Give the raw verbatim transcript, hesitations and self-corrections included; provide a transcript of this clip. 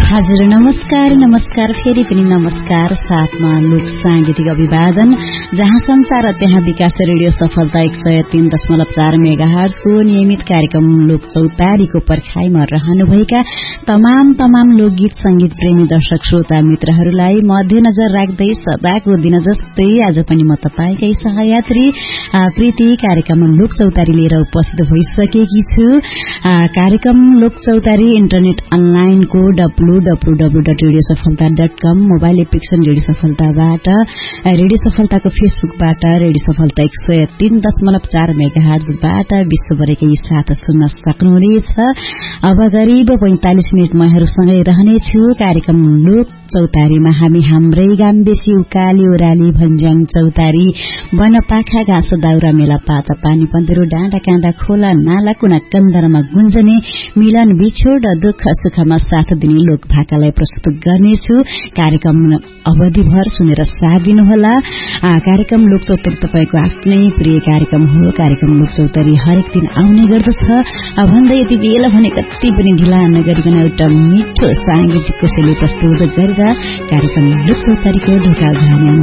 हजुर नमस्कार नमस्कार फेरि पनि नमस्कार। साथमा लोक सांगीतिक अभिवादन, जहाँ संचार त्यहाँ विकास रेडियो सफलता एक सय तीन दशमलव चार मेगाहर्जको नियमित कार्यक्रम लोक चौतारीको पर्खाइमा रहनुभएका तमाम तमाम लोकगीत संगीत प्रेमी दर्शक श्रोता मित्रहरूलाई मध्यनजर राख्दै सदाको दिन जस्तै आज पनि म तपाईकै सहयात्री प्रीति कार्यक्रम लोक चौतारी लिएर उपस्थित भइसकेकी छु। कार्यक्रम लोक चौतारी इन्टरनेट अनलाइनको W W W dot radio सफलता डट कम, मोबाइल एप्लिकेशन रेडियो सफलताबाट, रेडियो सफलताको फेसबुकबाट, रेडियो सफलता एक सय तीन दशमलव चार मेगाहर्जबाट विश्वभरिकै साथ सुन्न सक्नुहुनेछ। अब करिब पैंतालिस मिनट म यहाँहरूसँगै रहनेछु। कार्यक्रम लोक चौतारीमा हामी हाम्रै गाम्बेसी उकाली ओराली भन्ज्याङ चौतारी वनपाखा घाँस दाउरा मेला पाता पानी पन्तेरो डाँडा काँडा खोला नाला कुना कन्दरमा गुन्जने मिलन बिछोड दुःख सुखमा साथ दिने लोक भाकालाई प्रस्तुत गर्नेछु। कार्यक्रम अवधिभर सुनेर साथ दिनुहोला। कार्यक्रम लोक चौतारी तपाईको आफ्नै प्रिय कार्यक्रम हो। कार्यक्रम लोक चौतारी हरेक दिन आउने गर्दछ भन्दै यति बेला भने कति पनि ढिला नगरिकन एउटा मिठो सांगीतिक कोसेली प्रस्तुत गरेर कार्यक्रम लोक चौतारीको ढोका